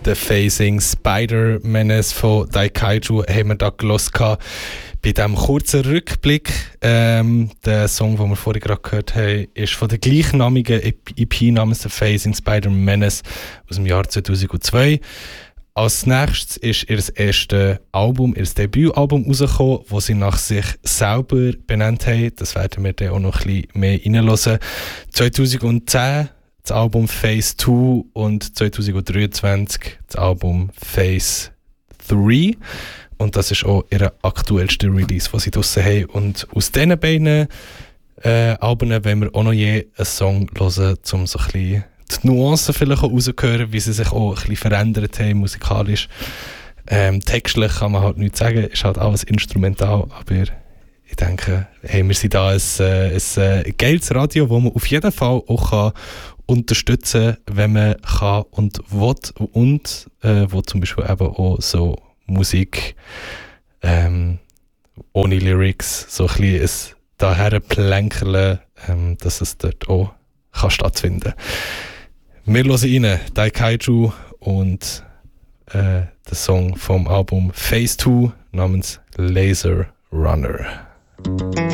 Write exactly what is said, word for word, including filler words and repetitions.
The Phasing Spider Menace von Daikaiju haben wir da gehört. Bei diesem kurzen Rückblick, ähm, der Song, den wir vorhin gerade gehört haben, ist von der gleichnamigen E P namens The Phasing Spider Menace aus dem Jahr zweitausendzwei. Als nächstes ist ihr erstes Album, ihr Debütalbum rausgekommen, das sie nach sich selber benannt haben. Das werden wir dann auch noch ein bisschen mehr reinhören. zweitausendzehn das Album Phase zwei und zweitausenddreiundzwanzig das Album Phase drei. Und das ist auch ihr aktuellster Release, den sie draussen haben. Und aus diesen beiden äh, Alben wollen wir auch noch je einen Song hören, um so ein bisschen die Nuancen vielleicht auch rauszuhören, wie sie sich auch ein bisschen verändert haben, musikalisch. Ähm, textlich kann man halt nichts sagen, ist halt alles instrumental, aber ich denke, hey, wir sind da ein, ein, ein geiles Radio, das man auf jeden Fall auch kann unterstützen kann, wenn man kann und will. Und äh, wo zum Beispiel eben auch so Musik ähm, ohne Lyrics, so ein bisschen ein daher plänkeln, ähm, dass es dort auch kann stattfinden kann. Wir hören rein, Daikaiju und äh, den Song vom Album Phase zwei namens Laser Runner.